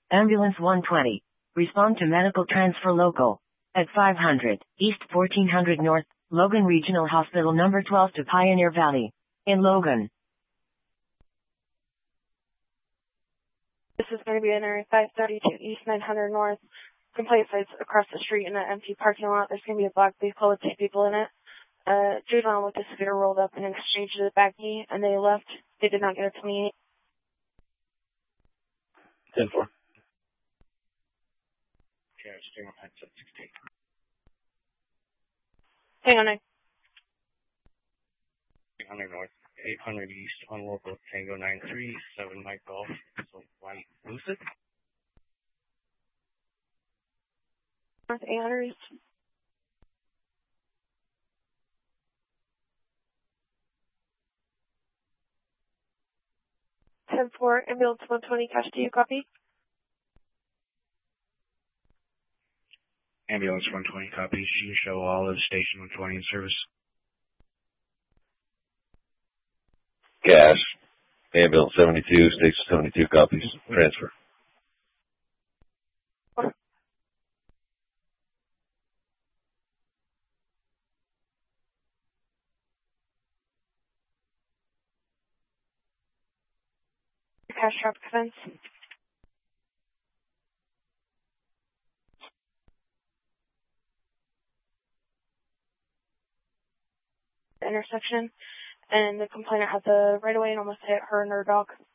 Ambulance 120. Respond to medical transfer local. At 500 East 1400 North, Logan Regional Hospital number 12 to Pioneer Valley. In Logan. This is going to be in area 532 East 900 North. Complaint sites across the street in an empty parking lot. There's going to be a black vehicle with 2 people in it. Juvenile with a severe rolled up and exchanged the back knee, and they left. They did not get a 28. 10-4. Okay, staying on headset 16. Hang on, 9. 800 North, 800 East, on local Tango 93, 7 Mike Golf, so White Lucid. North 800 East. (10-4), ambulance 120, cash to you, copy. Ambulance 120 copies. You show all of station 120 in service. Gas. Ambulance 72, station 72 copies. Transfer. Cash traffic fence. Intersection, and the complainant has a right away and almost hit her and her dog.